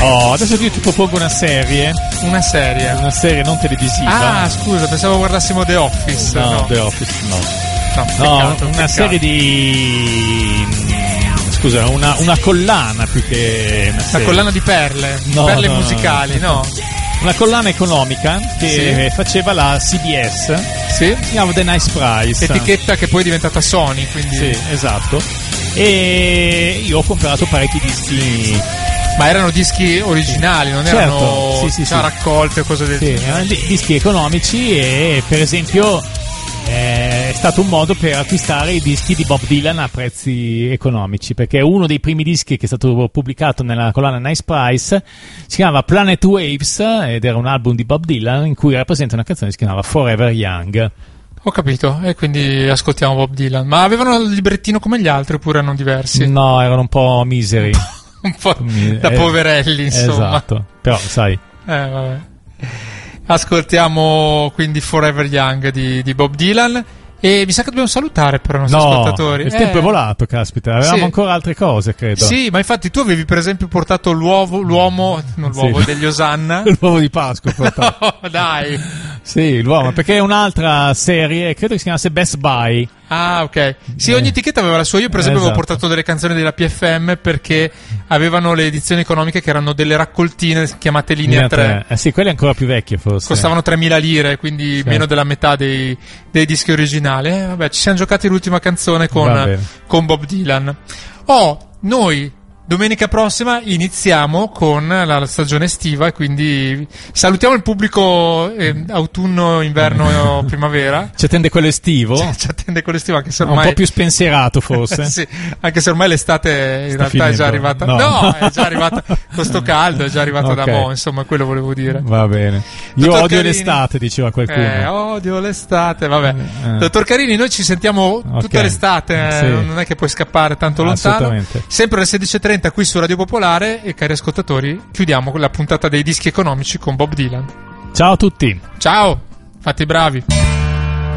Oh, adesso io ti propongo una serie Una serie non televisiva. Ah, scusa, pensavo guardassimo The Office. No, The Office no. No, No, una serie di... Scusa, una collana più che una Una serie. collana di perle, No, perle no, musicali, no? Una collana economica che Sì. faceva la CBS, Sì? si chiamava The Nice Price. Etichetta che poi è diventata Sony, quindi... Sì, esatto. E io ho comprato parecchi dischi. Ma erano dischi originali, non Certo, erano sì, raccolte o cose del Sì, genere. erano dischi economici e per esempio è stato un modo per acquistare i dischi di Bob Dylan a prezzi economici, perché uno dei primi dischi che è stato pubblicato nella collana Nice Price si chiamava Planet Waves ed era un album di Bob Dylan in cui rappresenta una canzone che si chiamava Forever Young. Ho capito, e quindi ascoltiamo Bob Dylan. Ma avevano il librettino come gli altri oppure erano diversi? No, erano un po' miseri. Un po' da poverelli, insomma. Esatto, però sai. Vabbè. Ascoltiamo quindi Forever Young di Bob Dylan. E mi sa che dobbiamo salutare però i nostri ascoltatori. Il tempo è volato, caspita, avevamo Sì. ancora altre cose, credo. Sì, ma infatti tu avevi per esempio portato l'uomo Sì. degli Osanna. L'uovo di Pasqua, portato. No, dai. Sì, l'uomo, perché è un'altra serie, credo che si chiamasse Best Buy. Ah, ok. Sì, ogni etichetta aveva la sua. Io per esempio avevo Esatto. portato delle canzoni della PFM perché avevano le edizioni economiche che erano delle raccoltine chiamate Linea 3. Sì, quelle ancora più vecchie forse. Costavano 3.000 lire, quindi Sì. meno della metà dei dischi originali. Vabbè, ci siamo giocati l'ultima canzone Va bene. con Bob Dylan. Noi domenica prossima iniziamo con la stagione estiva e quindi salutiamo il pubblico autunno, inverno e primavera. Ci attende quello estivo? Ci attende quello estivo, anche se Un ormai po' più spensierato forse. sì, anche se ormai l'estate in Sta realtà è finendo. già arrivata. No. È già arrivata. Questo caldo è già arrivato da Ok. mo', insomma, quello volevo dire. Va bene. Io Dottor odio Carini. l'estate, diceva qualcuno. Odio l'estate, vabbè. Dottor Carini, noi ci sentiamo tutta Ok. l'estate, Sì. non è che puoi scappare tanto lontano. Assolutamente. Sempre alle 16.30 qui su Radio Popolare e cari ascoltatori, chiudiamo con la puntata dei dischi economici con Bob Dylan. Ciao a tutti. Ciao, fate i bravi.